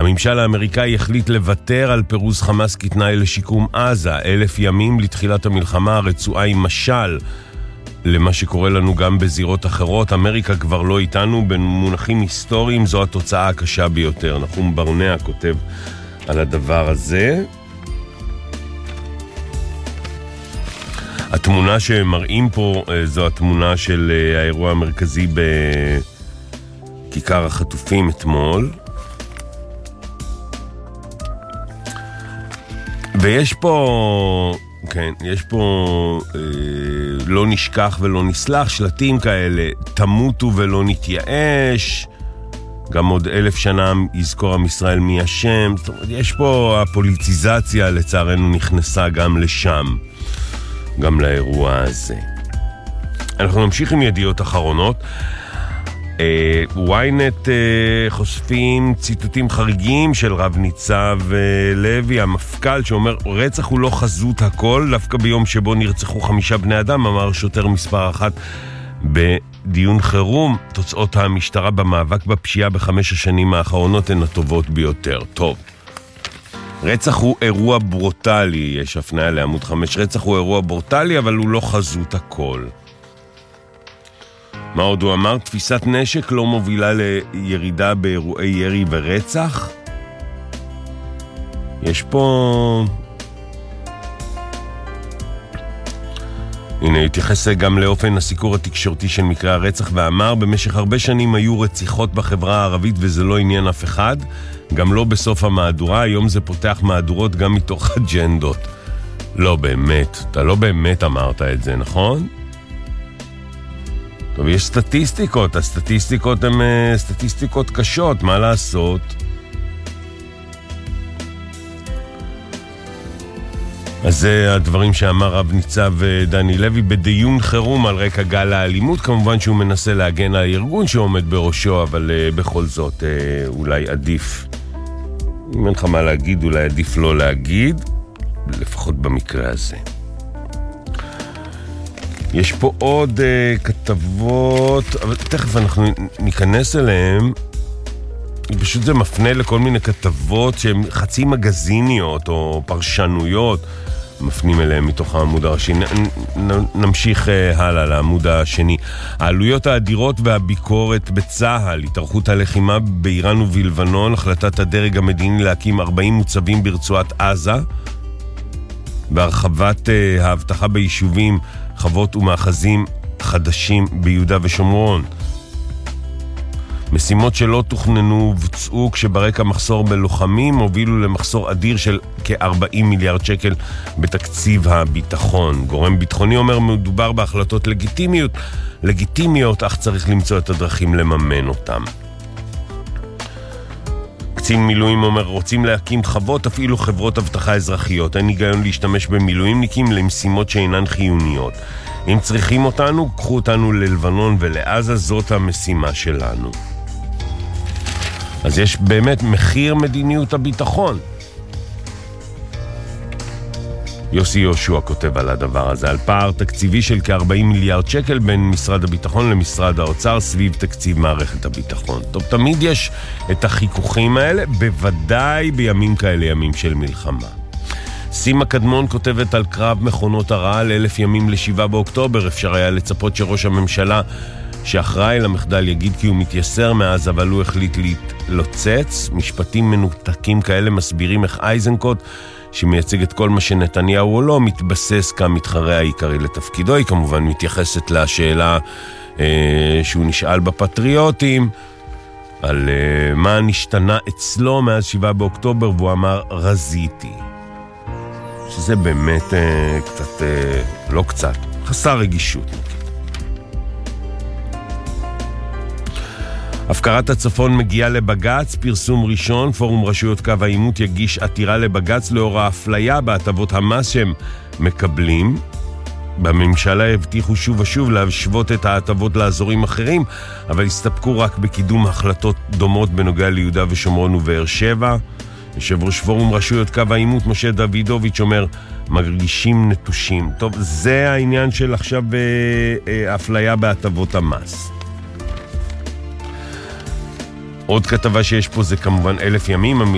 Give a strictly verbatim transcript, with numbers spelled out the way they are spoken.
הממשל האמריקאי החליט לוותר על פירוז חמאס כתנאי לשיקום עזה. אלף ימים לתחילת המלחמה, הרצועה היא משל למה שקורה לנו גם בזירות אחרות. אמריקה כבר לא איתנו, במונחים היסטוריים זו התוצאה הקשה ביותר. נחום ברנע כותב על הדבר הזה. התמונה שמראים פה זו התמונה של האירוע המרכזי בכיכר החטופים אתמול. ויש פה, כן, יש פה אה, לא נשכח ולא נסלח, שלטים כאלה, תמותו ולא נתייאש, גם עוד אלף שנה יזכור עם ישראל מי השם. זאת אומרת, יש פה הפוליטיזציה לצערנו נכנסה גם לשם, גם לאירוע הזה. אנחנו נמשיך עם ידיעות אחרונות. וויינט חושפים ציטוטים חריגים של רב ניצב לוי, המפכ"ל, שאומר רצח הוא לא חזות הכל. דווקא ביום שבו נרצחו חמישה בני אדם, אמר שוטר מספר אחת בדיון חירום, תוצאות המשטרה במאבק בפשיעה בחמש השנים האחרונות הן הטובות ביותר. טוב, רצח הוא אירוע ברוטלי, יש הפניה לעמוד חמש. רצח הוא אירוע ברוטלי, אבל הוא לא חזות הכל. מה עוד הוא אמר? תפיסת נשק לא מובילה לירידה באירועי ירי ורצח? יש פה... הנה, התייחס גם לאופן הסיקור התקשורתי של מקרה הרצח ואמר, במשך הרבה שנים היו רציחות בחברה הערבית וזה לא עניין אף אחד, גם לא בסוף המהדורה. היום זה פותח מהדורות גם מתוך אג'נדות. לא באמת, אתה לא באמת אמרת את זה, נכון? טוב, יש סטטיסטיקות, הסטטיסטיקות הן סטטיסטיקות קשות, מה לעשות? אז זה הדברים שאמר רב ניצב דני לוי בדיון חירום על רקע גל האלימות. כמובן שהוא מנסה להגן על הארגון שעומד בראשו, אבל בכל זאת אולי עדיף, אם אין לך מה להגיד, אולי עדיף לא להגיד, לפחות במקרה הזה. יש פה עוד uh, כתבות, אבל תכף אנחנו ניכנס אליהם. פשוט זה מפנה לכל מיני כתבות שהן חצי מגזיניות או פרשנויות, מפנים אליהם מתוך העמוד הראשי. נ, נ, נמשיך uh, הלאה לעמוד השני. העלויות האדירות והביקורת בצהל, התארכות הלחימה באיראן ובלבנון, החלטת הדרג המדיני להקים ארבעים מוצבים ברצועת עזה, בהרחבת uh, ההבטחה ביישובים, חוות ומאחזים חדשים ביהודה ושומרון. משימות שלא תוכננו ובוצעו כשברקע מחסור בלוחמים הובילו למחסור אדיר של כ-ארבעים מיליארד שקל בתקציב הביטחון. גורם ביטחוני אומר מדובר בהחלטות לגיטימיות, לגיטימיות, אך צריך למצוא את הדרכים לממן אותם. קצין מילואים אומר, רוצים להקים חוות, אפילו חברות הבטחה אזרחיות. אין היגיון להשתמש במילואימניקים למשימות שאינן חיוניות. אם צריכים אותנו, קחו אותנו ללבנון ולעזה, זאת המשימה שלנו. אז יש באמת מחיר מדיניות הביטחון. יוסי יהושע כותב על הדבר הזה, על פער תקציבי של כ-ארבעים מיליארד שקל בין משרד הביטחון למשרד האוצר סביב תקציב מערכת הביטחון. טוב, תמיד יש את החיכוכים האלה, בוודאי בימים כאלה, ימים של מלחמה. סימה קדמון כותבת על קרב מכונות הרעל, אלף ימים לשבעה באוקטובר. אפשר היה לצפות שראש הממשלה שאחראי למחדל יגיד כי הוא מתייסר מאז, אבל הוא החליט להתלוצץ. משפטים מנותקים כאלה מסבירים איך איזנקוט, שמייצג את כל מה שנתניהו או לא, מתבסס כמתחרה העיקרי לתפקידו. היא כמובן מתייחסת לשאלה אה, שהוא נשאל בפטריוטים, על אה, מה נשתנה אצלו מאז שבעה באוקטובר, והוא אמר, רזיתי. שזה באמת אה, קצת, אה, לא קצת, חסר רגישות. הפקרת הצפון מגיעה לבגץ, פרסום ראשון, פורום רשויות קו העימות יגיש עתירה לבגץ לאור האפליה בהטבות המס שהם מקבלים. בממשלה הבטיחו שוב ושוב להשוות את ההטבות לאזורים אחרים, אבל הסתפקו רק בקידום החלטות דומות בנוגע ליהודה ושומרון ובאר שבע. יושב ראש פורום רשויות קו העימות משה דוידוביץ' אומר, מרגישים נטושים. טוב, זה העניין של עכשיו אה, אפליה בהטבות המס. עוד כתבה שיש פה זה כמובן אלף ימים,